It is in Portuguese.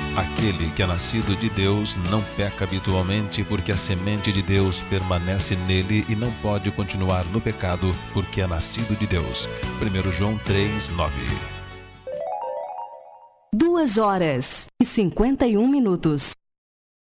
Aquele que é nascido de Deus não peca habitualmente, porque a semente de Deus permanece nele e não pode continuar no pecado, porque é nascido de Deus. 1 João 3:9. 2 horas e 51 minutos.